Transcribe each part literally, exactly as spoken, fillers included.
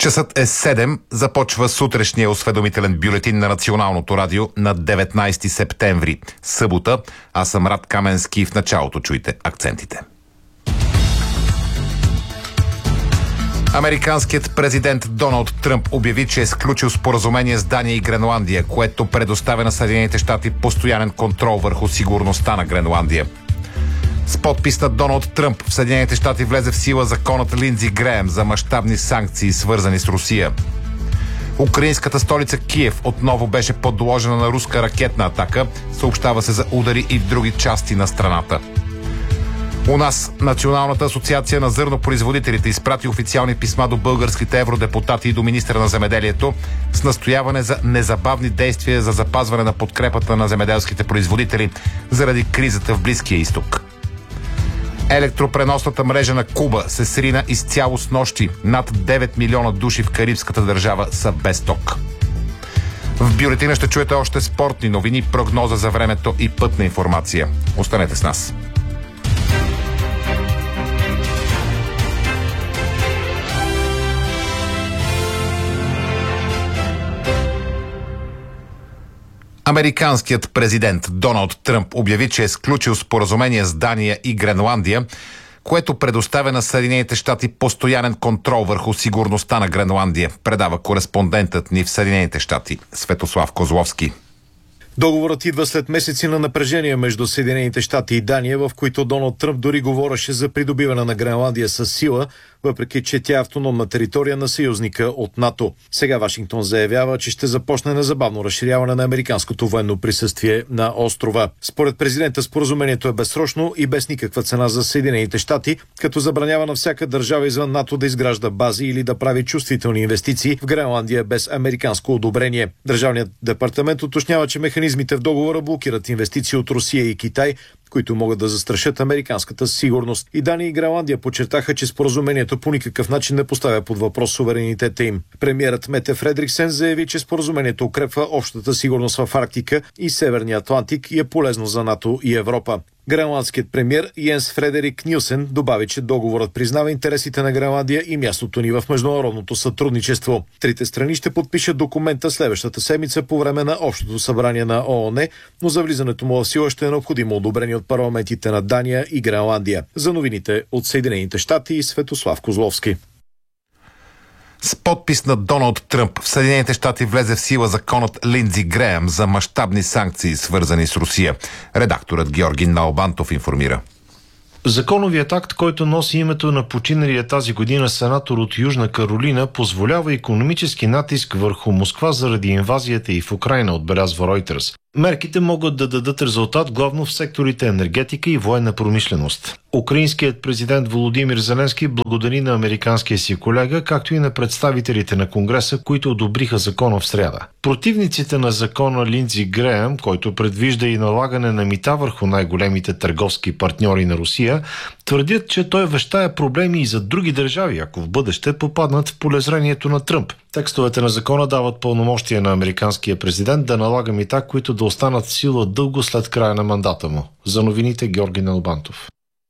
Часът е седем, започва сутрешния осведомителен бюлетин на Националното радио на деветнайсети септември, събота. Аз съм Рад Каменски и в началото чуйте акцентите. Американският президент Доналд Тръмп обяви, че е сключил споразумение с Дания и Гренландия, което предоставя на Съединените щати постоянен контрол върху сигурността на Гренландия. С подпис на Доналд Тръмп в Съединените щати влезе в сила законът Линдзи Греъм за мащабни санкции, свързани с Русия. Украинската столица Киев отново беше подложена на руска ракетна атака. Съобщава се за удари и в други части на страната. У нас Националната асоциация на зърнопроизводителите изпрати официални писма до българските евродепутати и до министра на земеделието с настояване за незабавни действия за запазване на подкрепата на земеделските производители заради кризата в Близкия изток. Електропреносната мрежа на Куба се срина изцяло с нощи. Над девет милиона души в карибската държава са без ток. В бюлетина ще чуете още спортни новини, прогноза за времето и пътна информация. Останете с нас. Американският президент Доналд Тръмп обяви, че е сключил споразумение с Дания и Гренландия, което предоставя на Съединените щати постоянен контрол върху сигурността на Гренландия, предава кореспондентът ни в Съединените щати Светослав Козловски. Договорът идва след месеци на напрежение между Съединените щати и Дания, в които Доналд Тръмп дори говореше за придобиване на Гренландия с сила, въпреки че тя е автономна територия на съюзника от НАТО. Сега Вашингтон заявява, че ще започне незабавно разширяване на американското военно присъствие на острова. Според президента споразумението е безсрочно и без никаква цена за Съединените щати, като забранява на всяка държава извън НАТО да изгражда бази или да прави чувствителни инвестиции в Гренландия без американско одобрение. Държавният департамент уточнява, че механизмите в договора блокират инвестиции от Русия и Китай, които могат да застрашат американската сигурност. И Дания и Гренландия подчертаха, че споразумението по никакъв начин не поставя под въпрос суверенитета им. Премиерът Мете Фредриксен заяви, че споразумението укрепва общата сигурност в Арктика и Северния Атлантик и е полезно за НАТО и Европа. Гренландският премиер Йенс Фредерик Нилсен добави, че договорът признава интересите на Гренландия и мястото ни в международното сътрудничество. Трите страни ще подпишат документа следващата седмица по време на Общото събрание на ООН, но за влизането му в сила ще е необходимо одобрение от парламентите на Дания и Гренландия. За новините от Съединените щати и Светослав Козловски. С подпис на Доналд Тръмп в Съединените щати влезе в сила законът Линдзи Греъм за мащабни санкции, свързани с Русия. Редакторът Георги Налбантов информира. Законовият акт, който носи името на починалия тази година сенатор от Южна Каролина, позволява икономически натиск върху Москва заради инвазията и в Украйна, отбелязва Reuters. Мерките могат да дадат резултат главно в секторите енергетика и военна промишленост. Украинският президент Володимир Зеленски благодари на американския си колега, както и на представителите на Конгреса, които одобриха закона в сряда. Противниците на закона Линдзи Греъм, който предвижда и налагане на мита върху най-големите търговски партньори на Русия, твърдят, че той вещае проблеми и за други държави, ако в бъдеще попаднат в полезрението на Тръмп. Текстовете на закона дават пълномощия на американския президент да налага мита, които да останат в сила дълго след края на мандата му. За новините Георги Налбантов.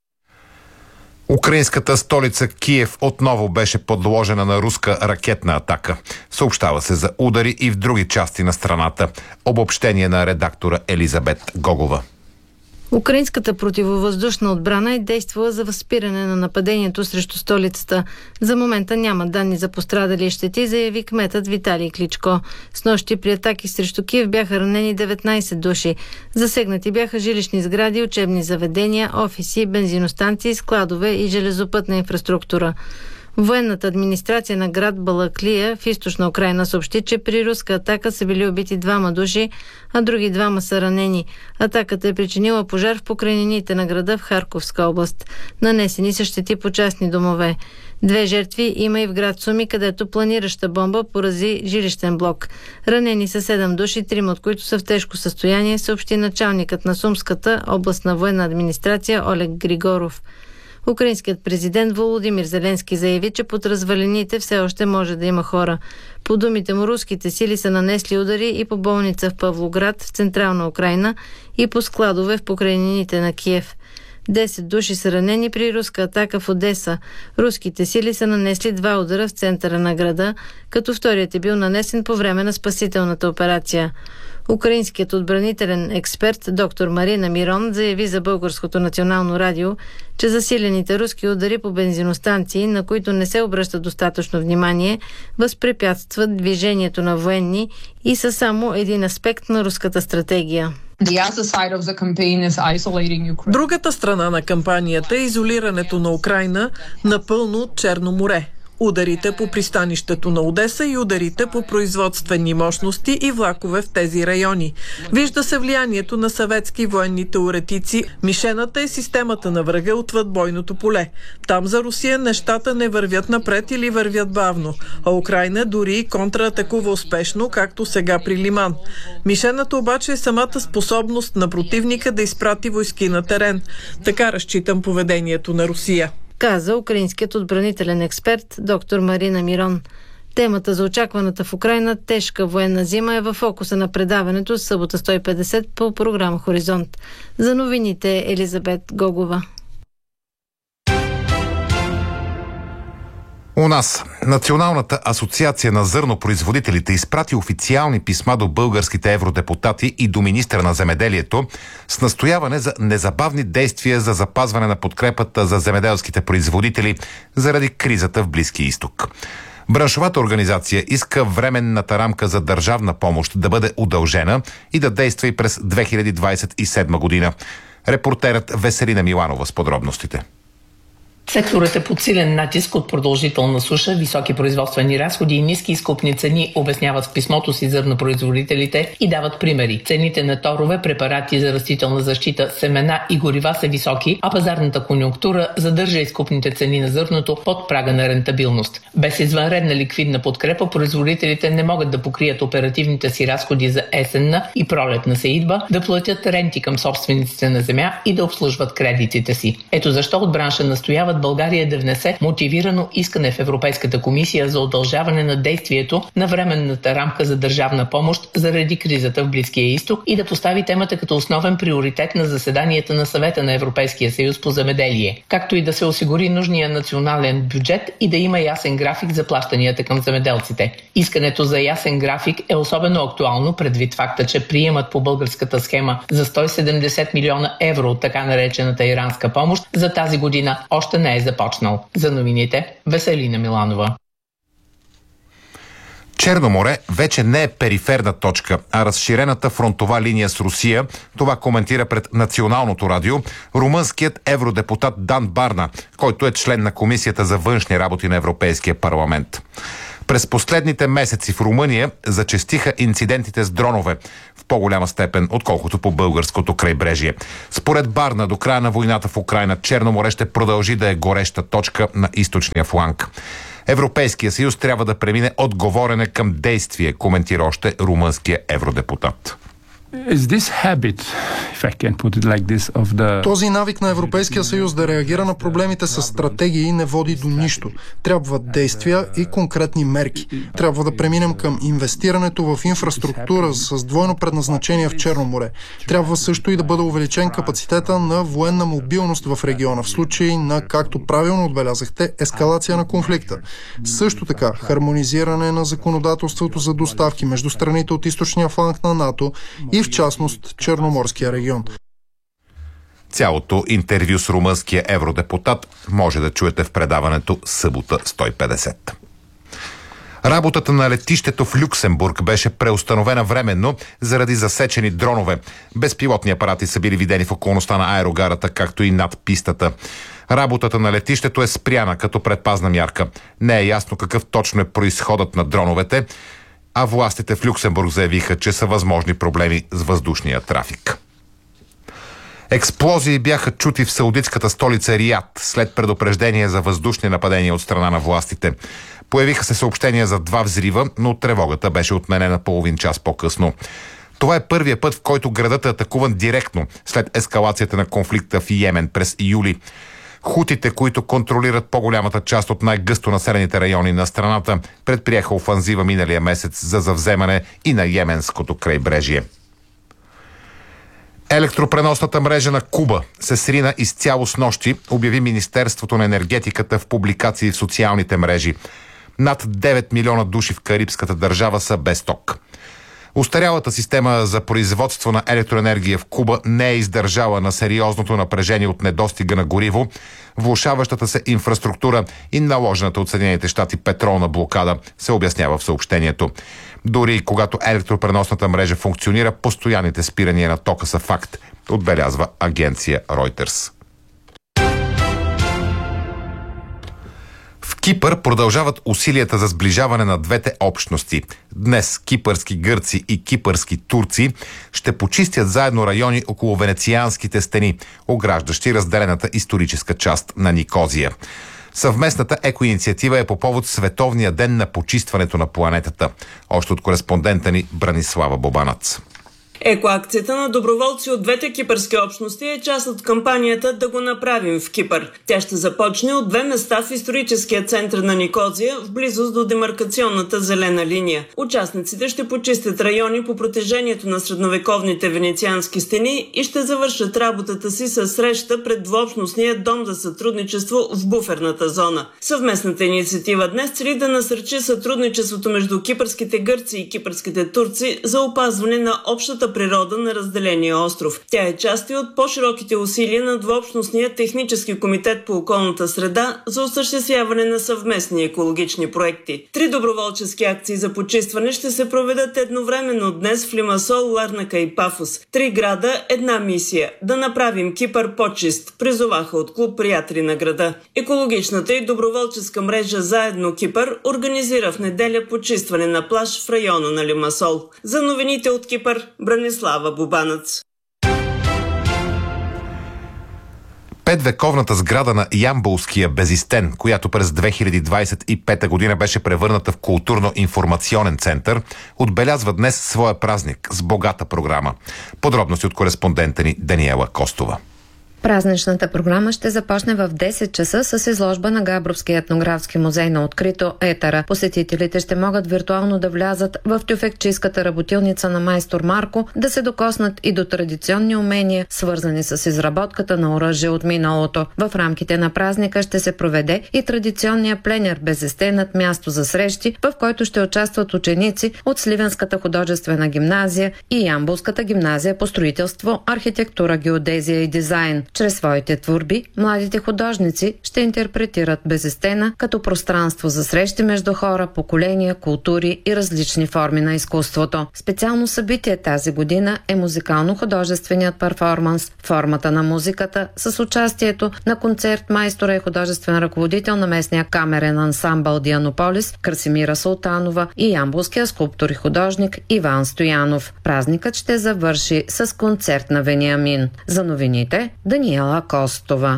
Украинската столица Киев отново беше подложена на руска ракетна атака. Съобщава се за удари и в други части на страната. Обобщение на редактора Елизабет Гогова. Украинската противовъздушна отбрана е действала за възпиране на нападението срещу столицата. За момента няма данни за пострадали и щети, заяви кметът Виталий Кличко. Снощи при атаки срещу Киев бяха ранени деветнайсет души. Засегнати бяха жилищни сгради, учебни заведения, офиси, бензиностанции, складове и железопътна инфраструктура. Военната администрация на град Балаклия в източна Украйна съобщи, че при руска атака са били убити двама души, а други двама са ранени. Атаката е причинила пожар в покрайнините на града в Харковска област. Нанесени са щети по частни домове. Две жертви има и в град Суми, където планираща бомба порази жилищен блок. Ранени са седем души, трима от които са в тежко състояние, съобщи началникът на Сумската областна военна администрация Олег Григоров. Украинският президент Володимир Зеленски заяви, че под развалините все още може да има хора. По думите му, руските сили са нанесли удари и по болница в Павлоград, в централна Украйна, и по складове в покрайнините на Киев. десет души са ранени при руска атака в Одеса. Руските сили са нанесли два удара в центъра на града, като вторият е бил нанесен по време на спасителната операция. Украинският отбранителен експерт доктор Марина Мирон заяви за Българското национално радио, че засилените руски удари по бензиностанции, на които не се обръща достатъчно внимание, възпрепятстват движението на военни и са само един аспект на руската стратегия. Другата страна на кампанията е изолирането на Украйна напълно от Черно море. Ударите по пристанището на Одеса и ударите по производствени мощности и влакове в тези райони. Вижда се влиянието на съветски военни теоретици. Мишената е системата на врага отвъд бойното поле. Там за Русия нещата не вървят напред или вървят бавно, а Украйна дори и контратакува успешно, както сега при Лиман. Мишената обаче е самата способност на противника да изпрати войски на терен. Така разчитам поведението на Русия, каза украинският отбранителен експерт доктор Марина Мирон. Темата за очакваната в Украйна тежка военна зима е във фокуса на предаването събота сто и петдесет по програма Хоризонт. За новините Елизабет Гогова. У нас Националната асоциация на зърнопроизводителите изпрати официални писма до българските евродепутати и до министра на земеделието с настояване за незабавни действия за запазване на подкрепата за земеделските производители заради кризата в Близкия изток. Браншовата организация иска временната рамка за държавна помощ да бъде удължена и да действа и през две хиляди двадесет и седма година. Репортерът Веселина Миланова с подробностите. Секторът е под силен натиск от продължителна суша, високи производствени разходи и ниски изкупни цени, обясняват в писмото си зърнопроизводителите и дават примери. Цените на торове, препарати за растителна защита, семена и горива са високи, а пазарната конюнктура задържа изкупните цени на зърното под прага на рентабилност. Без извънредна ликвидна подкрепа, производителите не могат да покрият оперативните си разходи за есенна и пролетна сеитба, да платят ренти към собствениците на земя и да обслужват кредитите си. Ето защо от бранша настоява България да внесе мотивирано искане в Европейската комисия за удължаване на действието на временната рамка за държавна помощ заради кризата в Близкия изток и да постави темата като основен приоритет на заседанията на Съвета на Европейския съюз по земеделие, както и да се осигури нужния национален бюджет и да има ясен график за плащанията към земеделците. Искането за ясен график е особено актуално предвид факта, че приемат по българската схема за сто и седемдесет милиона евро от така наречената иранска помощ за тази година още не е започнал. За новините Веселина Миланова. Черно море вече не е периферна точка, а разширената фронтова линия с Русия. Това коментира пред Националното радио румънският евродепутат Дан Барна, който е член на Комисията за външни работи на Европейския парламент. През последните месеци в Румъния зачестиха инцидентите с дронове в по-голяма степен, отколкото по българското крайбрежие. Според Барна, до края на войната в Украйна, Черно море ще продължи да е гореща точка на източния фланг. Европейския съюз трябва да премине от говорене към действие, коментира още румънския евродепутат. Този навик на Европейския съюз да реагира на проблемите с стратегии не води до нищо. Трябват действия и конкретни мерки. Трябва да преминем към инвестирането в инфраструктура с двойно предназначение в Черно море. Трябва също и да бъде увеличен капацитета на военна мобилност в региона в случай на, както правилно отбелязахте, ескалация на конфликта. Също така, хармонизиране на законодателството за доставки между страните от източния фланг на НАТО и в частност Черноморския регион. Цялото интервю с румънския евродепутат може да чуете в предаването събота сто и петдесет. Работата на летището в Люксембург беше преустановена временно заради засечени дронове. Безпилотни апарати са били видени в околността на аерогарата, както и над пистата. Работата на летището е спряна като предпазна мярка. Не е ясно какъв точно е произходът на дроновете, а властите в Люксембург заявиха, че са възможни проблеми с въздушния трафик. Експлозии бяха чути в саудитската столица Риад след предупреждение за въздушни нападения от страна на властите. Появиха се съобщения за два взрива, но тревогата беше отменена половин час по-късно. Това е първият път, в който градът е атакуван директно след ескалацията на конфликта в Йемен през юли. Хутите, които контролират по-голямата част от най-гъсто населените райони на страната, предприеха офанзива миналия месец за завземане и на йеменското крайбрежие. Електропреносната мрежа на Куба се срина изцяло с нощи, обяви Министерството на енергетиката в публикации в социалните мрежи. Над девет милиона души в карибската държава са без ток. Устарялата система за производство на електроенергия в Куба не е издържала на сериозното напрежение от недостига на гориво, влошаващата се инфраструктура и наложената от Съединените щати петролна блокада, се обяснява в съобщението. Дори когато електропреносната мрежа функционира, постоянните спирания на тока са факт, отбелязва агенция Reuters. В Кипър продължават усилията за сближаване на двете общности. Днес кипърски гърци и кипърски турци ще почистят заедно райони около венецианските стени, ограждащи разделената историческа част на Никозия. Съвместната екоинициатива е по повод Световния ден на почистването на планетата. Още от кореспондента ни Бранислава Бобанац. Екоакцията на доброволци от двете кипърски общности е част от кампанията "Да го направим в Кипър". Тя ще започне от две места в историческия център на Никозия, в близост до демаркационната зелена линия. Участниците ще почистят райони по протежението на средновековните венециански стени и ще завършат работата си със среща пред двуобщностния дом за сътрудничество в буферната зона. Съвместната инициатива днес цели да насърчи сътрудничеството между кипърските гърци и кипърските турци за опазване на общата природа на разделения остров. Тя е част и от по-широките усилия на двуобщностния технически комитет по околната среда за осъществяване на съвместни екологични проекти. Три доброволчески акции за почистване ще се проведат едновременно днес в Лимасол, Ларнака и Пафос. Три града, една мисия – да направим Кипър по-чист, призоваха от клуб "Приятели на града". Екологичната и доброволческа мрежа "Заедно Кипър" организира в неделя почистване на плаж в района на Лимасол. За новините от Кипър, Бранислава Бобанац. Петвековната сграда на Ямболския безистен, която през две хиляди двадесет и пета година беше превърната в културно-информационен център, отбелязва днес своя празник с богата програма. Подробности от кореспондента ни Даниела Костова. Празничната програма ще започне в десет часа с изложба на Габровския етнографски музей на открито Етера. Посетителите ще могат виртуално да влязат в тюфекчийската работилница на майстор Марко, да се докоснат и до традиционни умения, свързани с изработката на оръжие от миналото. В рамките на празника ще се проведе и традиционния пленер "Безестенът", място за срещи, в който ще участват ученици от Сливенската художествена гимназия и Ямболската гимназия по строителство, архитектура, геодезия и дизайн. Чрез своите творби, младите художници ще интерпретират Безестена като пространство за срещи между хора, поколения, култури и различни форми на изкуството. Специално събитие тази година е музикално-художественият перформанс "Формата на музиката" с участието на концерт майстора и художествен ръководител на местния камерен ансамбъл Дианополис Красимира Султанова и ямболския скулптор и художник Иван Стоянов. Празникът ще завърши с концерт на Вениамин. За новините Даниела Костова.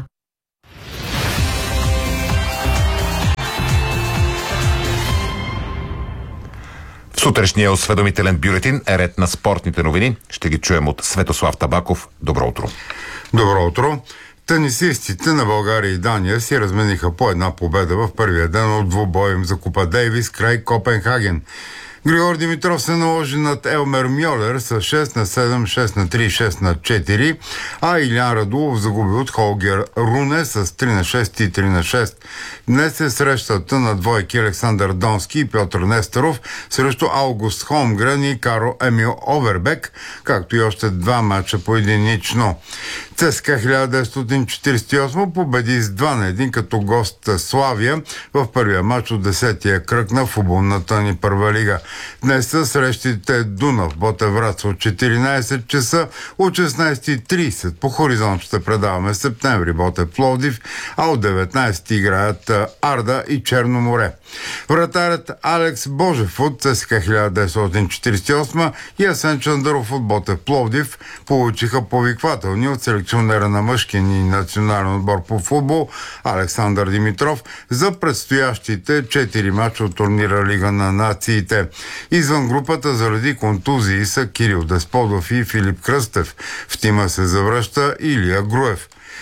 В сутрешния осведомителен бюлетин е ред на спортните новини. Ще ги чуем от Светослав Табаков. Добро утро. Добро утро. Тенисистите на България и Дания си размениха по една победа в първия ден от двубоем за Купа Дейвис край Копенхаген. Григор Димитров се наложи над Елмер Мьолер с шест на седем, шест на три, шест на четири, а Илян Радулов загуби от Холгер Руне с три на шест и три на шест. Днес е срещата на двойки Александър Донски и Пьотър Нестеров срещу Аугуст Холмгрен и Каро Емил Овербек, както и още два мача по единично. ЦСКА хиляда деветстотин четиридесет и осма победи с два на един като гост Славия в първия мач от десетия кръг на футболната ни първа лига. Днес са срещите Дунав Ботевраца от четиринадесет часа, от шестнадесет и тридесет по хоризонт ще предаваме Септември Ботев Пловдив, а от деветнадесет играят Арда и Черно море. Вратарят Алекс Божев от ЦСКА хиляда деветстотин четиридесет и осма и Асен Чандаров от Ботев Пловдив получиха повиквателни от селекционера на мъжкия ни национален отбор по футбол Александър Димитров за предстоящите четири мача от турнира Лига на нациите. Извън групата заради контузии са Кирил Десподов и Филип Кръстев. В тима се завръща Илия Груев.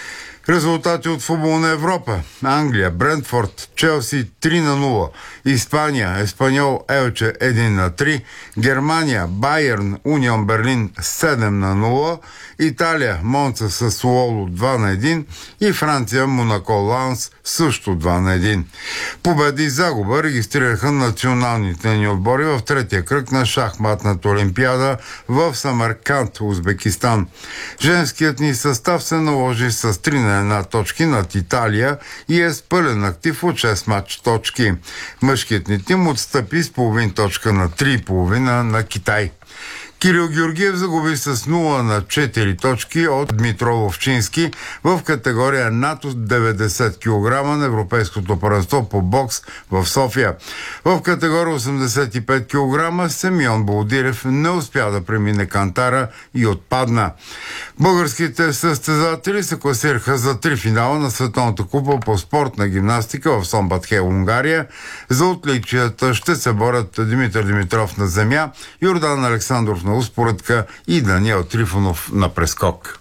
Резултати от футболна Европа. Англия, Брентфорд, Челси три на нула. Испания, Еспаньол, Елче едно на три. Германия, Байерн, Унион Берлин седем на нула. Италия, Монца с Суоло два на едно. И Франция, Монако, Ланс също два на едно. Победи и загуба регистрираха националните ни отбори в третия кръг на шахматната олимпиада в Самарканд, Узбекистан. Женският ни състав се наложи с три на една точки над Италия и е с пълен актив от шест матч точки. Мъжкият ни тим отстъпи с половин точка на три и половина на Китай. Кирил Георгиев загуби с нула на четири точки от Дмитро Ловчински в категория над деветдесет килограма на Европейското първенство по бокс в София. В категория осемдесет и пет килограма Семион Болдирев не успя да премине кантара и отпадна. Българските състезатели се класираха за три финала на Световната купа по спортна гимнастика в Сомбатхел, Унгария. За отличията ще се борят Димитър Димитров на земя, Йордан Александров на успоредка и Даниел Трифонов на прескок.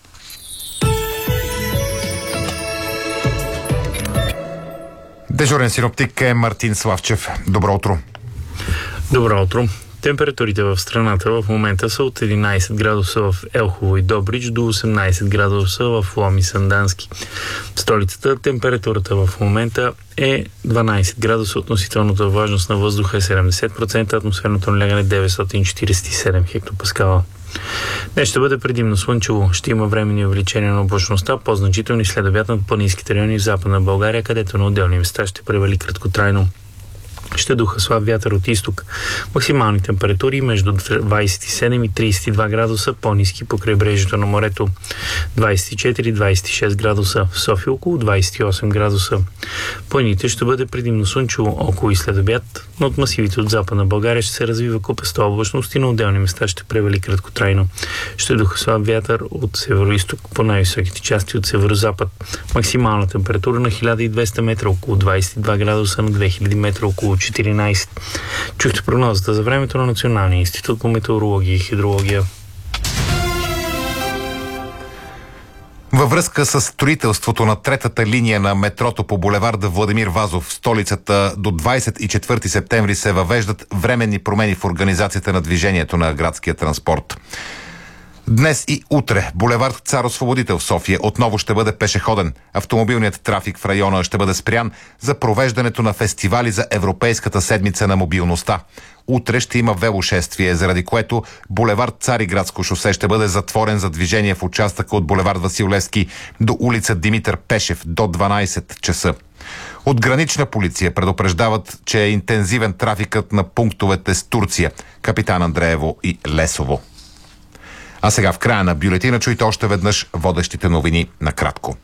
Дежурен синоптик е Мартин Славчев. Добро утро. Добро утро. Температурите в страната в момента са от единайсет градуса в Елхово и Добрич до осемнайсет градуса в Лом и Сандански. В столицата температурата в момента е дванайсет градуса, относителната влажност на въздуха е седемдесет процента, атмосферното налягане деветстотин четирийсет и седем хектопаскала. Днес ще бъде предимно слънчево. Ще има временни увеличения на облачността, по-значителни след обяд над планинските райони в Западна България, където на отделни места ще превали краткотрайно. Ще духа слаб вятър от изток. Максимални температури между двайсет и седем и трийсет и два градуса, по-ниски по крайбрежието на морето. двайсет и четири до двайсет и шест градуса, в София около двайсет и осем градуса. Планините ще бъде предимно слънчево около и след обяд, но от масивите от Западна България ще се развива купеста облачност и на отделни места ще превали краткотрайно. Ще духа слаб вятър от северо-исток по най-високите части от северо-запад. Максимална температура на хиляда и двеста метра около двайсет и два градуса, на две хиляди метра около четиринайсет. Чухте прогнозата за времето на Националния институт по метеорология и хидрология. Във връзка с строителството на третата линия на метрото по булеварда Владимир Вазов в столицата до двайсет и четвърти септември се въвеждат временни промени в организацията на движението на градския транспорт. Днес и утре булевард Цар Освободител в София отново ще бъде пешеходен. Автомобилният трафик в района ще бъде спрян за провеждането на фестивали за Европейската седмица на мобилността. Утре ще има велошествие, заради което булевард Цариградско шосе ще бъде затворен за движение в участъка от булевард Васил Левски до улица Димитър Пешев до дванайсет часа. От гранична полиция предупреждават, че е интензивен трафикът на пунктовете с Турция, Капитан Андреево и Лесово. А сега в края на бюлетина чуйте още веднъж водещите новини накратко.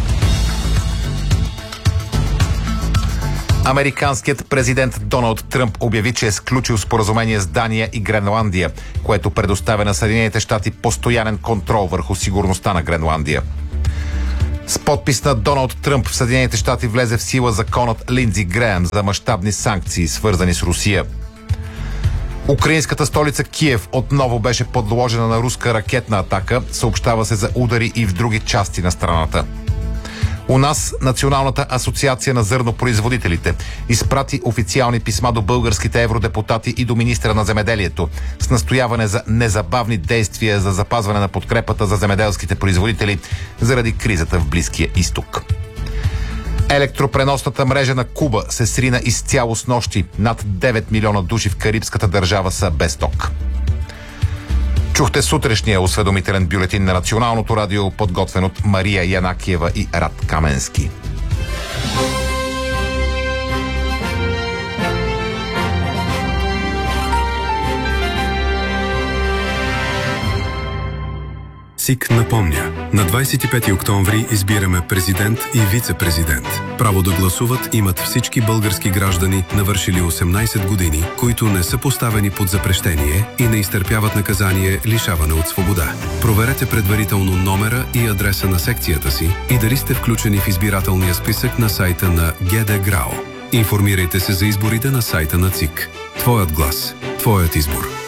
Американският президент Доналд Тръмп обяви, че е сключил споразумение с Дания и Гренландия, което предоставя на Съединените щати постоянен контрол върху сигурността на Гренландия. С подпис на Доналд Тръмп в Съединените щати влезе в сила законът Линдзи Греъм за мащабни санкции, свързани с Русия. Украинската столица Киев отново беше подложена на руска ракетна атака. Съобщава се за удари и в други части на страната. У нас Националната асоциация на зърнопроизводителите изпрати официални писма до българските евродепутати и до министра на земеделието с настояване за незабавни действия за запазване на подкрепата за земеделските производители заради кризата в Близкия изток. Електропреносната мрежа на Куба се срина изцяло с нощи. Над девет милиона души в карибската държава са без ток. Чухте сутрешния осведомителен бюлетин на Националното радио, подготвен от Мария Янакиева и Рад Каменски. СИК напомня, на двайсет и пети октомври избираме президент и вице-президент. Право да гласуват имат всички български граждани, навършили осемнайсет години, които не са поставени под запрещение и не изтърпяват наказание лишаване от свобода. Проверете предварително номера и адреса на секцията си и дали сте включени в избирателния списък на сайта на ГД ГРАО. Информирайте се за изборите на сайта на ЦИК. Твоят глас. Твоят избор.